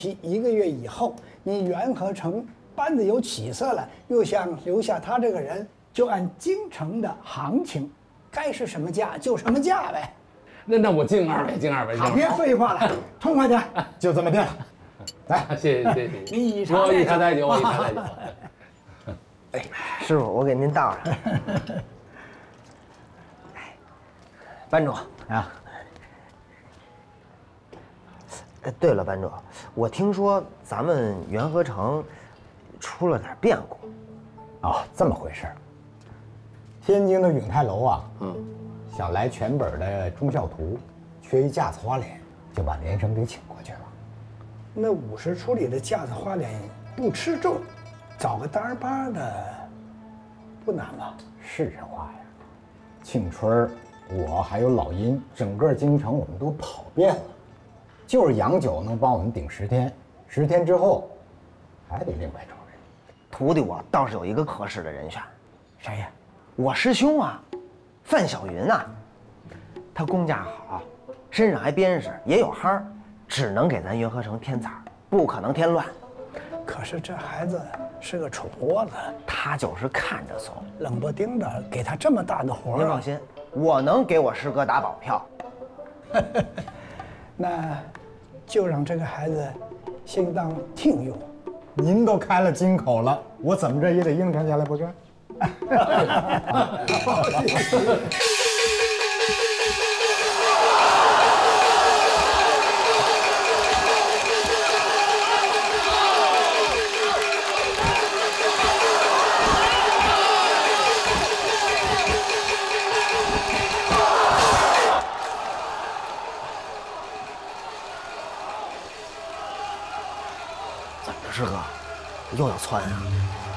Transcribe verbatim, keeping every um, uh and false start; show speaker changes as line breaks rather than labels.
一个月以后，你元和成班子有起色了，又想留下他这个人，就按京城的行情，该是什么价就什么价呗。
那那我敬二位，敬二位。
好，别废话了，痛快点，
就这么定了。来，
谢谢谢谢。
你以茶
我以茶代酒，我以茶代酒。
哎，师傅，我给您倒上。班主啊，哎，对了，班主，我听说咱们元和城出了点变故。
哦，这么回事儿。天津的永泰楼啊，嗯，想来全本的忠孝图，缺一架子花脸，就把连生给请过去了。
那五十处里的架子花脸不吃重，找个单儿八的不难吧？
是这话呀。庆春，我还有老殷，整个京城我们都跑遍了，就是杨九能帮我们顶十天，十天之后还得另外找人。
徒弟我倒是有一个合适的人选。
谁呀？
我师兄啊，范小云啊，他工价好，身上还鞭实，也有夯儿，只能给咱元和城添彩，不可能添乱。
可是这孩子是个丑窝子，
他就是看着怂，
冷不丁的给他这么大的活儿。
您放心，我能给我师哥打保票。
那就让这个孩子先当听用。
您都开了金口了，我怎么着也得应承下来不是？
怎么着，师哥，又要窜啊？